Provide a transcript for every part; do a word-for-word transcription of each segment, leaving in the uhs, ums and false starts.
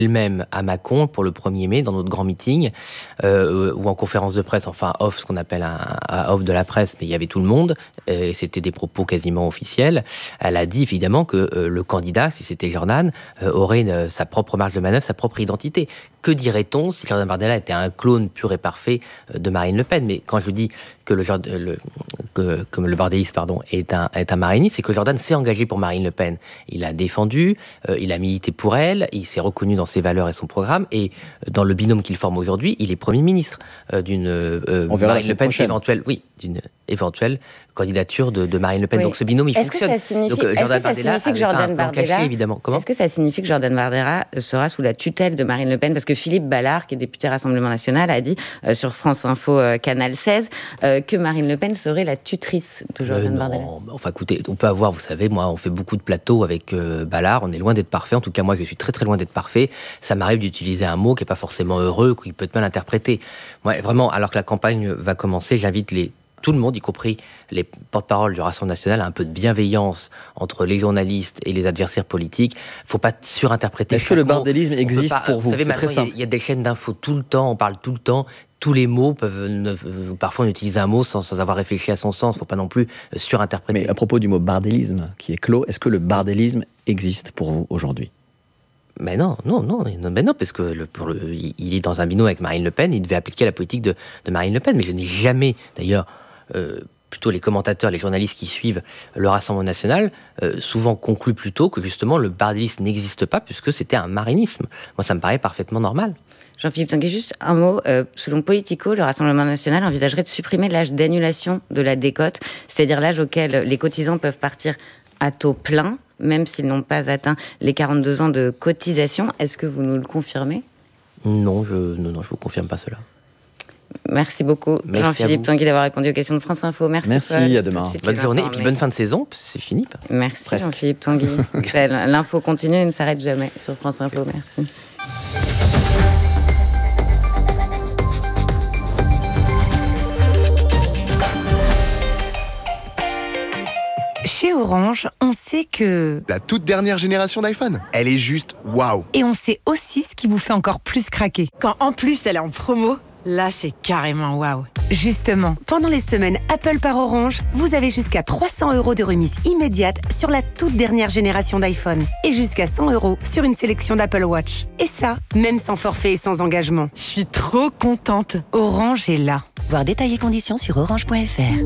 même à Mâcon pour le premier mai dans notre grand meeting euh, ou en conférence de presse, enfin off, ce qu'on appelle un, un off de la presse, mais il y avait tout le monde et c'était des propos quasiment officiels. Elle a dit évidemment que euh, le candidat, si c'était Jordan, euh, aurait une, sa propre marge de manœuvre, sa propre identité. Que dirait-on si Jordan Bardella était un clone pur et parfait de Marine Le Pen? Mais quand je dis que le, le, que, que le bardélisme pardon, est un, est un mariniste, c'est que Jordan s'est engagé pour Marine Le Pen. Il a défendu, euh, il a milité pour elle, il s'est reconnu dans ses valeurs et son programme, et dans le binôme qu'il forme aujourd'hui, il est Premier ministre euh, d'une euh, Marine Le Pen éventuelle, oui, d'une éventuelle candidature de, de Marine Le Pen. Oui. Donc ce binôme, il est-ce fonctionne. Que ça signifie, Donc, euh, est-ce que ça signifie que Jordan Bardella, caché, évidemment. Comment est-ce que ça signifie que Jordan Bardella sera sous la tutelle de Marine Le Pen? Parce que Philippe Ballard, qui est député Rassemblement National, a dit euh, sur France Info euh, Canal seize euh, que Marine Le Pen serait la tutrice de Jordan euh, Bardella. Enfin, écoutez, on peut avoir, vous savez, moi, on fait beaucoup de plateaux avec euh, Ballard. On est loin d'être parfait. En tout cas, moi, je suis très très loin d'être parfait. Ça m'arrive d'utiliser un mot qui n'est pas forcément heureux, qui peut être mal interprété. Moi, vraiment, alors que la campagne va commencer, j'invite les tout le monde, y compris les porte-paroles du Rassemblement national, a un peu de bienveillance entre les journalistes et les adversaires politiques. Il ne faut pas surinterpréter. Est-ce que le bardélisme existe pas, pour vous? Vous savez, c'est très simple. Il y a des chaînes d'infos tout le temps, on parle tout le temps. Tous les mots peuvent, ne, parfois on utilise un mot sans, sans avoir réfléchi à son sens. Il ne faut pas non plus surinterpréter. Mais à propos du mot bardélisme qui est clos, est-ce que le bardélisme existe pour vous aujourd'hui? Mais non, non, non, mais non, parce que le, pour le, il est dans un binôme avec Marine Le Pen, il devait appliquer la politique de, de Marine Le Pen. Mais je n'ai jamais, d'ailleurs, Euh, plutôt les commentateurs, les journalistes qui suivent le Rassemblement national, euh, souvent concluent plutôt que justement le bardélisme n'existe pas puisque c'était un marinisme. Moi, ça me paraît parfaitement normal. Jean-Philippe Tanguy, juste un mot. Euh, selon Politico, le Rassemblement national envisagerait de supprimer l'âge d'annulation de la décote, c'est-à-dire l'âge auquel les cotisants peuvent partir à taux plein, même s'ils n'ont pas atteint les quarante-deux ans de cotisation. Est-ce que vous nous le confirmez? Non, je ne non, je vous confirme pas cela. Merci beaucoup, Merci Jean-Philippe Tanguy, d'avoir répondu aux questions de France Info. Merci. Merci, Paul. à demain. Bonne journée et puis bonne fin de saison, c'est fini. Merci Presque. Jean-Philippe Tanguy. L'info continue et ne s'arrête jamais sur France Info. Merci. Chez Orange, on sait que... La toute dernière génération d'iPhone, elle est juste waouh. Et on sait aussi ce qui vous fait encore plus craquer. Quand en plus elle est en promo, là c'est carrément waouh. Justement, pendant les semaines Apple par Orange, vous avez jusqu'à trois cents euros de remise immédiate sur la toute dernière génération d'iPhone. Et jusqu'à cent euros sur une sélection d'Apple Watch. Et ça, même sans forfait et sans engagement. Je suis trop contente. Orange est là. Voir détails et conditions sur orange point f r.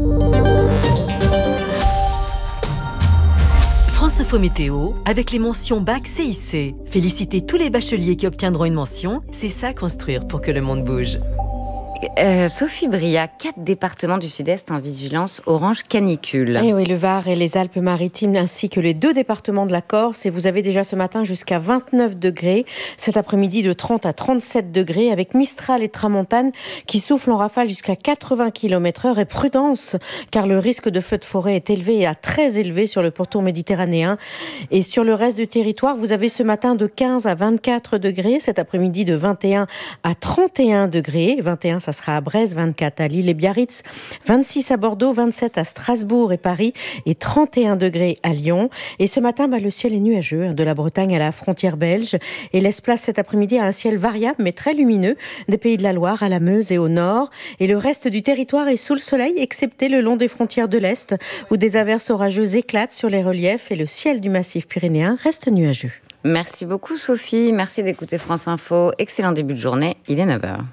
France Info Météo, avec les mentions Bac C I C. Félicitez tous les bacheliers qui obtiendront une mention. C'est ça, construire pour que le monde bouge. Euh, Sophie Bria, quatre départements du Sud-Est en vigilance orange canicule. Et oui, le Var et les Alpes-Maritimes ainsi que les deux départements de la Corse. Et vous avez déjà ce matin jusqu'à vingt-neuf degrés. Cet après-midi de trente à trente-sept degrés avec Mistral et Tramontane qui soufflent en rafale jusqu'à quatre-vingts kilomètres heure. Et prudence, car le risque de feu de forêt est élevé et à très élevé sur le pourtour méditerranéen. Et sur le reste du territoire, vous avez ce matin de quinze à vingt-quatre degrés. Cet après-midi de vingt et un à trente et un degrés. vingt et un, ça sera à Brest, vingt-quatre à Lille et Biarritz, vingt-six à Bordeaux, vingt-sept à Strasbourg et Paris et trente et un degrés à Lyon. Et ce matin, bah, le ciel est nuageux, hein, de la Bretagne à la frontière belge et laisse place cet après-midi à un ciel variable mais très lumineux des Pays de la Loire à la Meuse et au nord. Et le reste du territoire est sous le soleil, excepté le long des frontières de l'Est où des averses orageuses éclatent sur les reliefs et le ciel du massif pyrénéen reste nuageux. Merci beaucoup Sophie, merci d'écouter France Info. Excellent début de journée, il est neuf heures.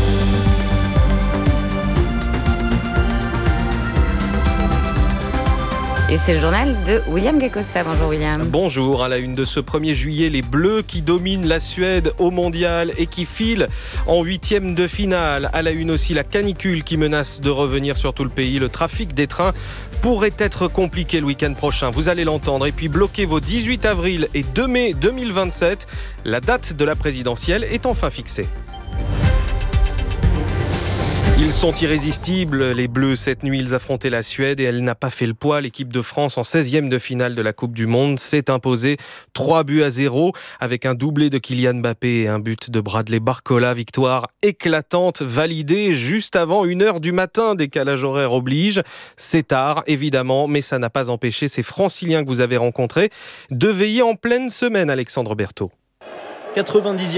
Et c'est le journal de William Gacosta. Bonjour William. Bonjour. À la une de ce premier juillet, les Bleus qui dominent la Suède au mondial et qui filent en huitième de finale. À la une aussi, la canicule qui menace de revenir sur tout le pays. Le trafic des trains pourrait être compliqué le week-end prochain. Vous allez l'entendre. Et puis bloquez vos dix-huit avril et deux mai deux mille vingt-sept. La date de la présidentielle est enfin fixée. Ils sont irrésistibles, les Bleus. Cette nuit, ils affrontaient la Suède et elle n'a pas fait le poids. L'équipe de France, en seizième de finale de la Coupe du Monde, s'est imposée trois buts à zéro avec un doublé de Kylian Mbappé et un but de Bradley Barcola. Victoire éclatante, validée juste avant une heure du matin. Décalage horaire oblige. C'est tard, évidemment, mais ça n'a pas empêché ces Franciliens que vous avez rencontrés de veiller en pleine semaine, Alexandre Berthaud. quatre-vingt-dixième